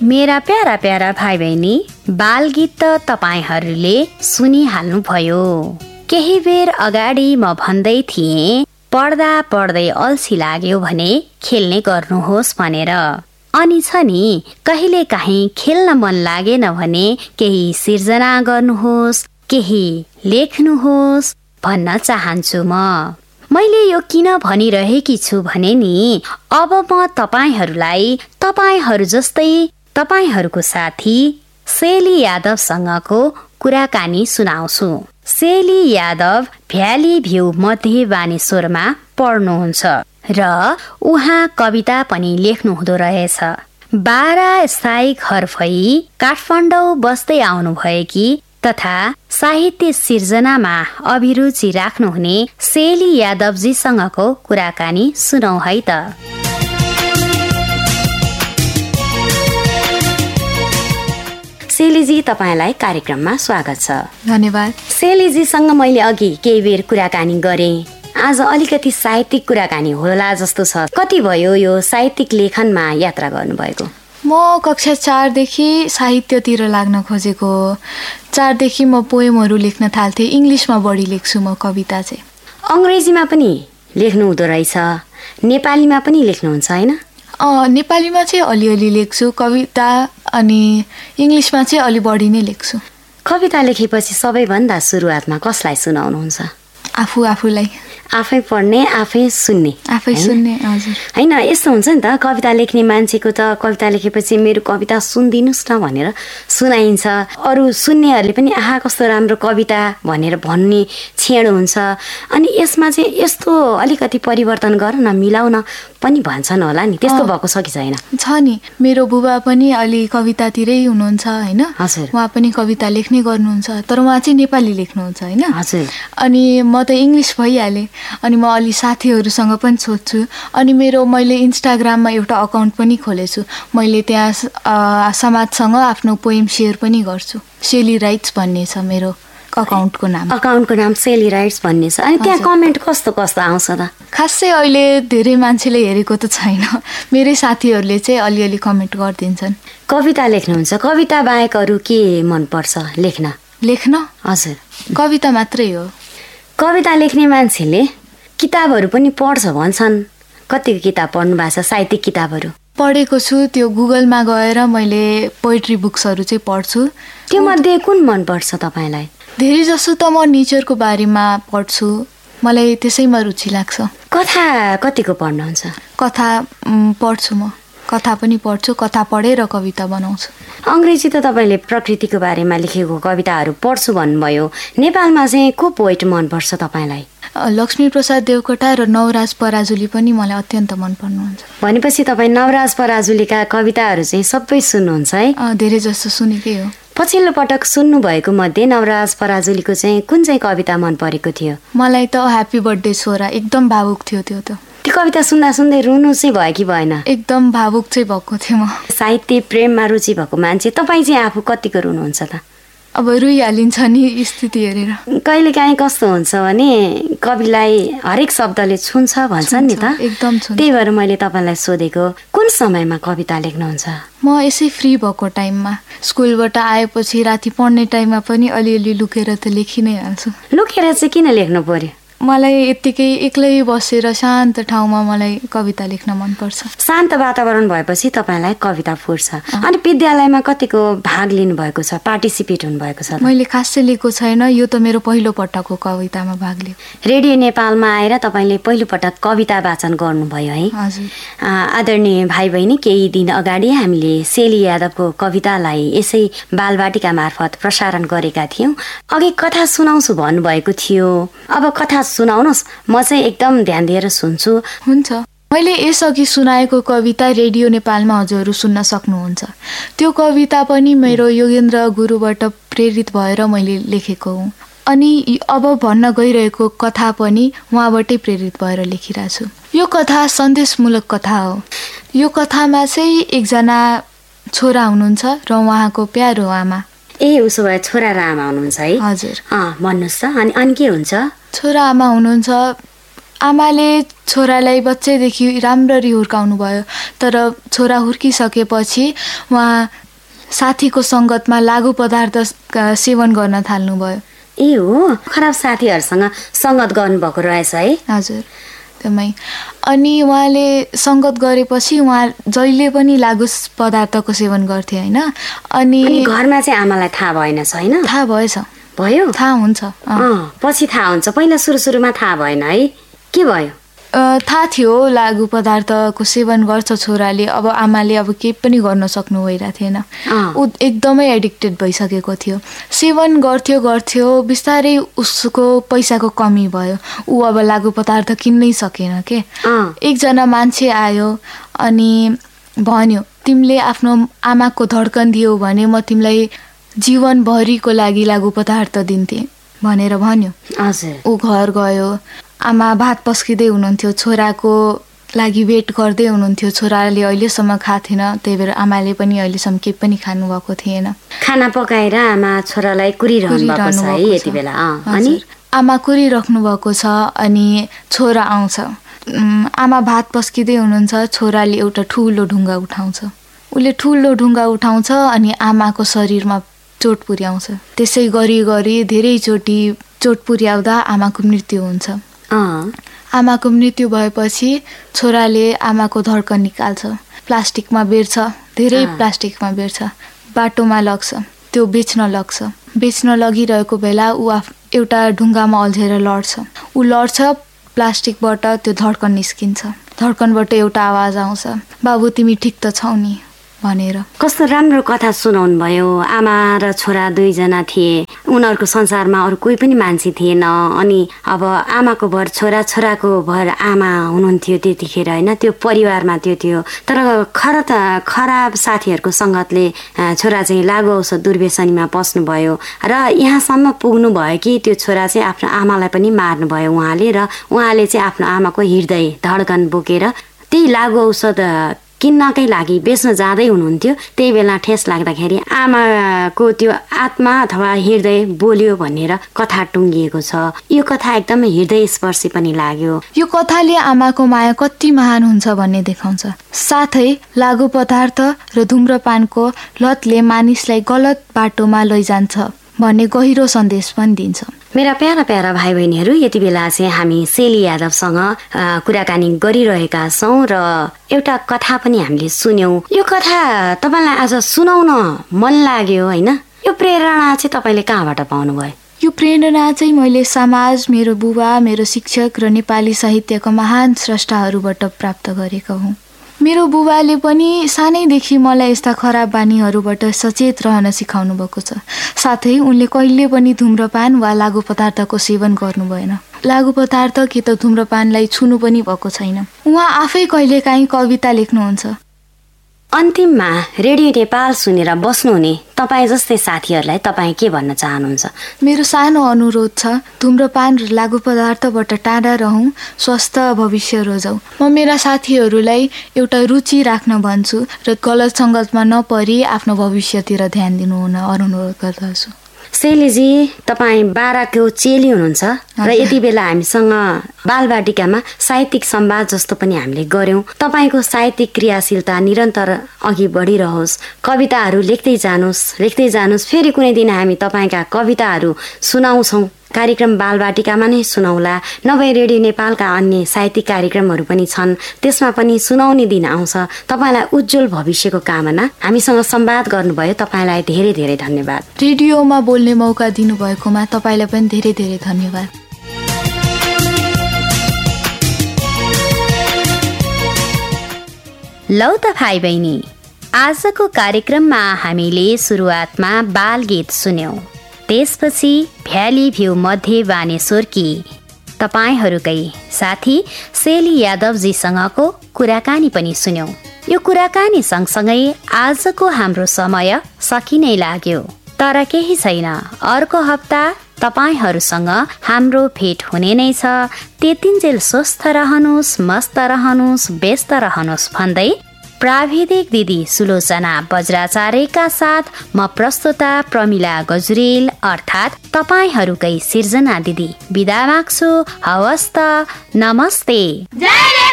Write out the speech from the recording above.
मेरा para para भाइ बहिनी, बालगीत त तपाईहरूले सुनिहाल्नु भयो। केही बेर अगाडि म भन्दै थिएँ पढ्दा पढ्दै अल्छी लाग्यो भने खेल्ने गर्नुहोस् भनेर। अनि छ नि कहिले काहीँ खेल्न मन लागेन भने केही सिर्जना गर्नुहोस्, केही लेख्नुहोस् भन्न चाहन्छु म। मैले यो किन भनिरहेकी छु भने नि अब म तपाईहरूलाई तपाईहरू जस्तै तपाईहरूको साथी सेली यादवसँगको कुराकानी सुनाउँछु। सेली यादव भ्याली भ्यू मध्य बानेश्वरमा पढ्नुहुन्छ र उहाँ कविता पनि लेख्नु हुँदो रहेछ। 12 स्थायी घर भई काठमाडौँ बस्दै आउनुभएकी तथा साहित्य सिर्जनामा अभिरुचि राख्नुहुने सेली यादवजीसँगको कुराकानी सुनौ है त। सेलीजी, तपाईँलाई कार्यक्रममा स्वागत छ। धन्यवाद। सेलीजीसँग मैले अघि केही बेर कुराकानी गरेँ। आज अलिकति साहित्यिक कुराकानी होला जस्तो छ। कति भयो यो साहित्यिक लेखनमा यात्रा गर्नुभएको? म कक्षा 4 देखि साहित्यतिर लाग्न खोजेको। 4 देखि म पोएमहरू लेख्न थाल्थेँ। इङ्ग्लिसमा बढी लेख्छु म कविता चाहिँ। अङ्ग्रेजीमा पनि लेख्नु हुँदो रहेछ, नेपालीमा पनि लेख्नुहुन्छ होइन? नेपालीमा चाहिँ अलिअलि लेख्छु कविता, अनि इङ्ग्लिसमा चाहिँ अलि बढी नै लेख्छु। कविता लेखेपछि सबैभन्दा सुरुवातमा कसलाई सुनाउनुहुन्छ? आफूलाई। आफै पढ्ने, आफै सुन्ने। आफै सुन्ने, हजुर। होइन, यस्तो हुन्छ नि त, कविता लेख्ने मान्छेको त कविता लेखेपछि मेरो कविता सुनिदिनुहोस् न भनेर सुनाइन्छ। अरू सुन्नेहरूले पनि आहा कस्तो राम्रो कविता भनेर भन्ने छेड हुन्छ। अनि यसमा चाहिँ यस्तो अलिकति परिवर्तन गर न, मिलाउन पनि भन्छन् होला नि, त्यस्तो भएको छ कि छैन? छ नि, मेरो बुबा पनि अलि कवितातिरै हुनुहुन्छ होइन। हजुर। उहाँ पनि कविता लेख्ने गर्नुहुन्छ, तर उहाँ चाहिँ नेपाली लेख्नुहुन्छ होइन। हजुर। अनि म त इङ्ग्लिस भइहालेँ। अनि म अलि साथीहरूसँग पनि सोध्छु। अनि मैले इन्स्टाग्राममा एउटा अकाउन्ट पनि खोलेछु। मैले त्यहाँ समाजसँग आफ्नो पोएम सेयर पनि गर्छु। सेली राइट्स भन्ने छ मेरो अकाउन्टको नाम। अकाउन्टको नाम सेली राइट्स भन्ने छ। अनि त्यहाँ कमेन्ट कस्तो कस्तो आउँछ त? खासै अहिले धेरै मान्छेले हेरेको त छैन। मेरै साथीहरूले चाहिँ अलिअलि कमेन्ट गरिदिन्छन्। कविता लेख्नुहुन्छ, कविता बाहेक अरू के मनपर्छ लेख्न? हजुर, कविता मात्रै हो। कविता लेख्ने मान्छेले किताबहरू पनि पढ्छ भन्छन्। कतिको किताब पढ्नु भएको छ, साहित्यिक किताबहरू? पढेको छु, त्यो गुगलमा गएर मैले पोइट्री बुक्सहरू चाहिँ पढ्छु। त्यो मध्ये कुन मनपर्छ तपाईँलाई? धेरै जसो त म नेचरको बारेमा पढ्छु, मलाई त्यसैमा रुचि लाग्छ। कथा कतिको पढ्नुहुन्छ? कथा पढ्छु म, कथा पनि पढ्छु, कथा पढेर कविता बनाउँछु। अङ्ग्रेजी त तपाईँले प्रकृतिको बारेमा लेखेको कविताहरू पढ्छु भन्नुभयो। नेपालमा चाहिँ को पोइट मनपर्छ तपाईँलाई? लक्ष्मीप्रसाद देवकोटा र नवराज पराजुली पनि मलाई अत्यन्त मन पर्नुहुन्छ। भनेपछि तपाईँ नवराज पराजुलीका कविताहरू चाहिँ सबै सुन्नुहुन्छ है? धेरै जस्तो सुनेकै हो। पछिल्लो पटक सुन्नुभएको मध्ये नवराज पराजुलीको चाहिँ कुन चाहिँ कविता मन परेको थियो? मलाई त ह्याप्पी बर्थडे छोरा एकदम भावुक थियो। त्यो कविता सुन्दा सुन्दै रुनु चाहिँ भयो कि भएन? एकदम भावुक चाहिँ भएको थियो म। साहित्य प्रेममा रुचि भएको मान्छे तपाईँ चाहिँ आफू कतिको रुनुहुन्छ त? अब रुइहालिन्छ नि स्थिति हेरेर। कहिलेकाहीँ कस्तो हुन्छ भने कविलाई हरेक शब्दले छुन्छ भन्छन् नि त, एकदम छुन्छ। त्यही भएर मैले तपाईँलाई सोधेको कुन समयमा कविता लेख्नुहुन्छ? म यसै फ्री भएको टाइममा, स्कुलबाट आएपछि राति पढ्ने टाइममा पनि अलिअलि लुकेर त लेखि नै हाल्छु। लुकेर चाहिँ किन लेख्नु पर्यो? मलाई यत्तिकै एक्लै बसेर शान्त ठाउँमा मलाई कविता लेख्न मनपर्छ। शान्त वातावरण भएपछि तपाईँलाई कविता फुट्छ। अनि विद्यालयमा कतिको भाग लिनुभएको छ, पार्टिसिपेट हुनुभएको छ? मैले खासै लिएको छैन, यो त मेरो पहिलो पटकको कवितामा भाग लिएको। रेडियो नेपालमा आएर तपाईँले पहिलोपटक कविता वाचन गर्नुभयो है? हजुर। आदरणीय भाइ बहिनी, केही दिन अगाडि हामीले सेली यादवको कवितालाई यसै बालबाटिका मार्फत प्रसारण गरेका थियौँ। अघि कथा सुनाउँछु भन्नुभएको थियो, अब कथा सुनाउनुहोस्, म चाहिँ एकदम ध्यान दिएर सुन्छु। हुन्छ। मैले यसअघि सुनाएको कविता रेडियो नेपालमा हजुरहरू सुन्न सक्नुहुन्छ। त्यो कविता पनि मेरो योगेन्द्र गुरुबाट प्रेरित भएर मैले लेखेको हुँ। अनि अब भन्न गइरहेको कथा पनि उहाँबाटै प्रेरित भएर लेखिरहेको छु। यो कथा सन्देशमूलक कथा हो। यो कथामा चाहिँ एकजना छोरा हुनुहुन्छ र उहाँको प्यारो आमा। उसो भए छोरा र आमा हुनुहुन्छ है? हजुर। भन्नुहोस् त, अनि के हुन्छ? छोरा आमा हुनुहुन्छ, आमाले छोरालाई बच्चैदेखि राम्ररी हुर्काउनु भयो, तर छोरा हुर्किसकेपछि उहाँ साथीको सङ्गतमा लागु पदार्थ सेवन गर्न थाल्नुभयो। ए हो, खराब साथीहरूसँग सङ्गत गर्नुभएको रहेछ है? हजुर, एकदमै। अनि उहाँले सङ्गत गरेपछि उहाँ जहिले पनि लागु पदार्थको सेवन गर्थे होइन। अनि घरमा चाहिँ आमालाई थाहा भएन छैन? थाहा भएछ। भयो? थाहा हुन्छ। पछि थाहा हुन्छ, पहिला सुरुमा थाहा भएन है? के भयो? थाहा थियो लागु पदार्थको सेवन गर्छ छोराले, अब आमाले अब केही पनि गर्न सक्नु भइरहेको थिएन। ऊ एकदमै एडिक्टेड भइसकेको थियो, सेवन गर्थ्यो बिस्तारै उसको पैसाको कमी भयो, ऊ अब लागु पदार्थ किन्नै सकेन के। एकजना मान्छे आयो अनि भन्यो तिमीले आफ्नो आमाको धड्कन दियौ भने म तिमीलाई जीवनभरिको लागि लागु पदार्थ दिन्थे भनेर भन्यो। ऊ घर गयो, आमा भात पस्किँदै हुनुहुन्थ्यो, छोराको लागि वेट गर्दै हुनुहुन्थ्यो, छोराले अहिलेसम्म खाएको थिएन, त्यही भएर आमाले पनि अहिलेसम्म केही पनि खानुभएको थिएन। खाना पकाएर आमा छोरालाई कुरिरहनु भएको छ है यति बेला? अनि आमा कुरिराख्नु भएको छ अनि छोरा आउँछ, आमा भात पस्किँदै हुनुहुन्छ, छोराले एउटा ठुलो ढुङ्गा उठाउँछ, उसले ठुलो ढुङ्गा उठाउँछ अनि आमाको शरीरमा चोट पुर्याउँछ। त्यसै गरी धेरैचोटि चोट पुर्याउँदा आमाको मृत्यु हुन्छ। आमाको मृत्यु भएपछि छोराले आमाको धड्कन निकाल्छ, प्लास्टिकमा बेर्छ, धेरै प्लास्टिकमा बेर्छ, बाटोमा लग्छ, त्यो बेच्न लगिरहेको बेला ऊ एउटा ढुङ्गामा अल्झेर लड्छ, प्लास्टिकबाट त्यो धड्कन निस्किन्छ, धड्कनबाट एउटा आवाज आउँछ, बाबु तिमी ठिक त छौ नि भनेर। कस्तो राम्रो कथा सुनाउनु भयो। आमा र छोरा दुईजना थिए, उनीहरूको संसारमा अरू कोही पनि मान्छे थिएन, अनि अब आमाको भर छोरा, छोराको भर आमा हुनुहुन्थ्यो त्यतिखेर होइन, त्यो परिवारमा त्यो थियो। तर खराब साथीहरूको सङ्गतले छोरा चाहिँ लागु औषध दुर्व्यसनीमा पस्नुभयो र यहाँसम्म पुग्नु भयो कि त्यो छोरा चाहिँ आफ्नो आमालाई पनि मार्नुभयो उहाँले, र उहाँले चाहिँ आफ्नो आमाको हृदय धड्कन बोकेर त्यही लागु औषध किन्नकै लागि बेच्न जाँदै हुनुहुन्थ्यो। त्यही बेला ठेस लाग्दाखेरि आमाको त्यो आत्मा अथवा हृदय बोल्यो भनेर कथा टुङ्गिएको छ। यो कथा एकदमै हृदय स्पर्शी पनि लाग्यो। यो कथाले आमाको माया कति महान हुन्छ भन्ने देखाउँछ। साथै लागु पदार्थ र धुम्रपानको लतले मानिसलाई गलत बाटोमा लैजान्छ भन्ने गहिरो सन्देश पनि दिन्छ। मेरा प्यारा भाइ बहिनीहरू, यति बेला चाहिँ हामी सेली यादवसँग कुराकानी गरिरहेका छौँ र एउटा कथा पनि हामीले सुन्यौँ। यो कथा तपाईँलाई आज सुनाउन मन लाग्यो होइन? यो प्रेरणा चाहिँ तपाईँले कहाँबाट पाउनुभयो? यो प्रेरणा चाहिँ मैले समाज, मेरो बुबा, मेरो शिक्षक र नेपाली साहित्यका महान स्रष्टाहरूबाट प्राप्त गरेको हुँ। मेरो बुबाले पनि सानैदेखि मलाई यस्ता खराब बानीहरूबाट सचेत रहन सिकाउनु भएको छ। साथै उनले कहिले पनि धुम्रपान वा लागु पदार्थको सेवन गर्नु भएन। लागु पदार्थ कि त धुम्रपानलाई छुनु पनि भएको छैन। उहाँ आफै कहिलेकाहीँ कविता लेख्नुहुन्छ। अन्तिममा रेडियो नेपाल सुनेर बस्नुहुने तपाईँ जस्तै साथीहरूलाई तपाईँ के भन्न चाहनुहुन्छ? मेरो सानो अनुरोध छ, धुम्रपान र लागु पदार्थबाट टाढा रहौँ, स्वस्थ भविष्य रोजौँ। म मेरा साथीहरूलाई एउटा रुचि राख्न भन्छु र गलत सङ्गतमा नपरी आफ्नो भविष्यतिर ध्यान दिनुहुन अनुरोध गर्दछु। शैलीजी, तपाईँ 12को चेली हुनुहुन्छ र यति बेला हामीसँग बालबाटिकामा साहित्यिक संवाद जस्तो पनि हामीले गर्यौं। तपाईँको साहित्यिक क्रियाशीलता निरन्तर अघि बढिरहोस्, कविताहरू लेख्दै जानुहोस्। फेरि कुनै दिन हामी तपाईँका कविताहरू सुनाउँछौँ। कार्यक्रम बालबाटिकामा नै सुनाउला, नभए रेडियो नेपालका अन्य साहित्यिक कार्यक्रमहरू पनि छन्, त्यसमा पनि सुनाउने दिन आउँछ। तपाईँलाई उज्जवल भविष्यको कामना। हामीसँग संवाद गर्नुभयो, तपाईँलाई धेरै धेरै धन्यवाद। रेडियोमा बोल्ने मौका दिनुभएकोमा तपाईँलाई पनि धेरै धेरै धन्यवाद। लौ त भाइ बहिनी, आजको कार्यक्रममा हामीले सुरुवातमा बालगीत सुन्यौं, त्यसपछि भ्याली भ्यू मध्य बानेश्वरकी तपाईहरूकै साथी सेली यादवजीसँगको कुराकानी पनि सुन्यौं। यो कुराकानी सँगसँगै आजको हाम्रो समय सकिनै लाग्यो, तर केही छैन, अर्को हप्ता तपाईहरूसँग हाम्रो भेट हुने नै छ। त्यतिन्जेल स्वस्थ रहनुहोस्, मस्त रहनुहोस्, व्यस्त रहनुहोस् भन्दै प्राविधिक दिदी सुलोचना बज्राचार्यका साथ म प्रस्तुता प्रमिला गजुरेल अर्थात् तपाईहरूकै सिर्जना दिदी बिदा माग्छु। हवस् त, नमस्ते।